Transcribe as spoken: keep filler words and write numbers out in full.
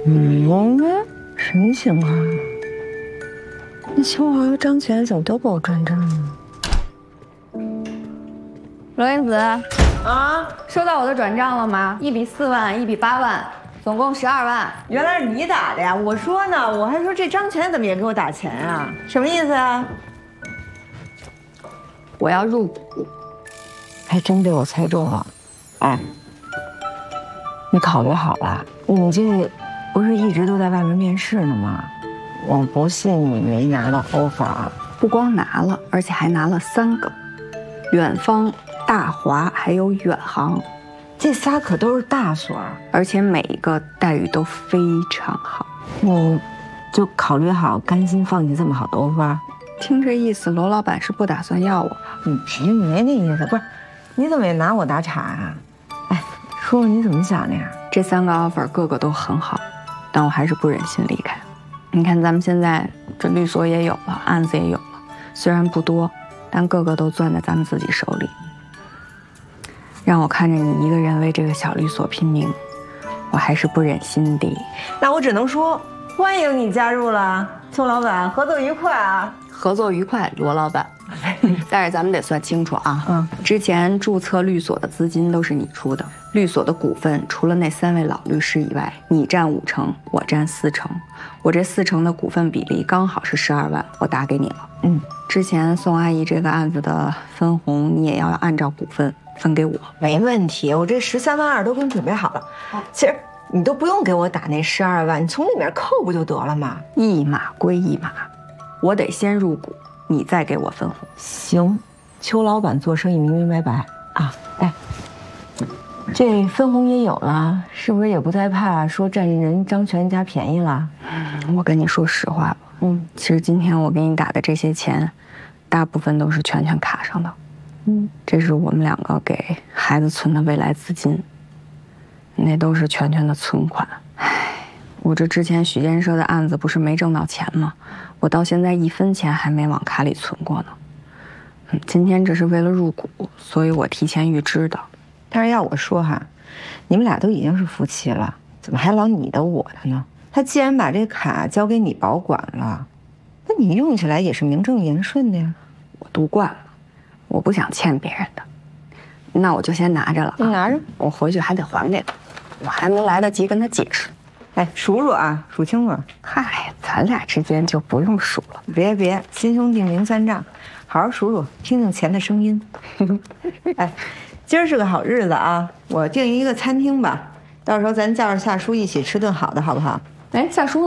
嗯，什么情况？那秋华和张全怎么都给我转账呢？ 罗英子啊，收到我的转账了吗？一笔四万，一笔八万，总共十二万。 原来是你打的呀！我说呢，我还说这张全怎么也给我打钱啊？什么意思啊？ 我要入股， 还真被我猜中了。哎，你考虑好了？你这不是一直都在外面面试呢吗？我不信你没拿到 offer。 不光拿了，而且还拿了三个，远方、大华还有远航， 这仨可都是大所， 而且每一个待遇都非常好。 你就考虑好，甘心放弃这么好的 offer？ 听这意思，罗老板是不打算要我。 你没没那意思，不是？你怎么也拿我打岔啊？哎，说说你怎么想的呀？ 这三个 offer 个个都很好，但我还是不忍心离开。你看咱们现在这律所也有了，案子也有了，虽然不多，但个个都攥在咱们自己手里。让我看着你一个人为这个小律所拼命，我还是不忍心的。 那我只能说，欢迎你加入了，邱老板，合作愉快啊！ 合作愉快，罗老板。但是咱们得算清楚啊，嗯，之前注册律所的资金都是你出的，律所的股份除了那三位老律师以外，你占五成，我占四成，我这四成的股份比例刚好是十二万，我打给你了。嗯，之前宋阿姨这个案子的分红，你也要按照股份分给我。 没问题，我这十三万二都给你准备好了。其实你都不用给我打那十二万，你从里面扣不就得了吗？ 一码归一码，我得先入股，你再给我分红。 行，邱老板做生意明明白白啊！哎，这分红也有了，是不是也不再怕说占人张全家便宜了？ 嗯，我跟你说实话吧，嗯，其实今天我给你打的这些钱，大部分都是全全卡上的。嗯，这是我们两个给孩子存的未来资金，那都是全全的存款。唉，我这之前许建设的案子不是没挣到钱吗？我到现在一分钱还没往卡里存过呢。嗯，今天只是为了入股，所以我提前预支的。 但是要我说哈，你们俩都已经是夫妻了，怎么还老你的我的呢？他既然把这卡交给你保管了，那你用起来也是名正言顺的呀。 我读惯了，我不想欠别人的，那我就先拿着了。 你拿着， 我回去还得还给他，我还没来得及跟他解释。 哎，数数啊，数清楚。 嗨，咱俩之间就不用数了。 别别，亲兄弟明算账，好好数数，听听钱的声音。哎，今儿是个好日子啊，我订一个餐厅吧，到时候咱叫着夏叔一起吃顿好的，好不好？ 哎，夏叔。